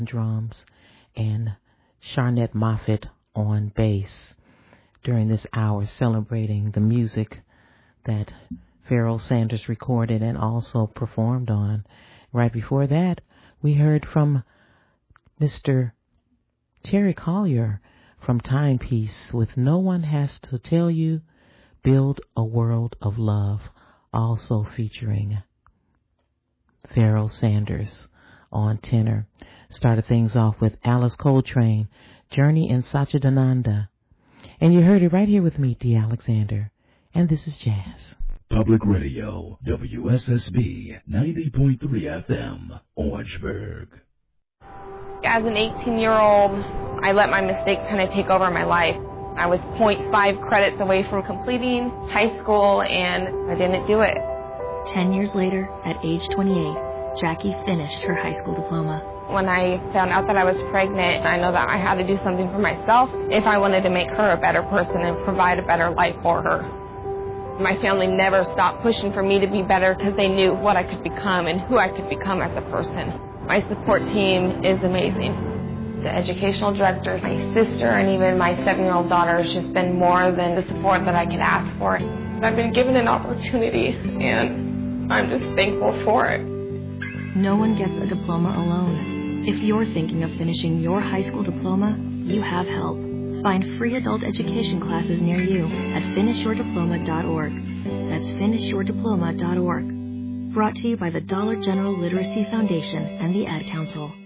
drums and Sharnette Moffett on bass during this hour, celebrating the music that Pharoah Sanders recorded and also performed on. Right before that, we heard from Mr. Terry Collier from Timepiece with No One Has to Tell You, Build a World of Love, also featuring Pharoah Sanders on tenor. Started things off with Alice Coltrane, Journey in Satchidananda. And you heard it right here with me, D. Alexander. And this is Jazz. Public Radio, WSSB 90.3 FM, Orangeburg. As an 18-year-old, I let my mistakes kind of take over my life. I was 0.5 credits away from completing high school, and I didn't do it. 10 years later, at age 28, Jackie finished her high school diploma. When I found out that I was pregnant, I know that I had to do something for myself if I wanted to make her a better person and provide a better life for her. My family never stopped pushing for me to be better because they knew what I could become and who I could become as a person. My support team is amazing. The educational director, my sister, and even my 7-year-old daughter has just been more than the support that I could ask for. I've been given an opportunity, and I'm just thankful for it. No one gets a diploma alone. If you're thinking of finishing your high school diploma, you have help. Find free adult education classes near you at finishyourdiploma.org. That's finishyourdiploma.org. Brought to you by the Dollar General Literacy Foundation and the Ad Council.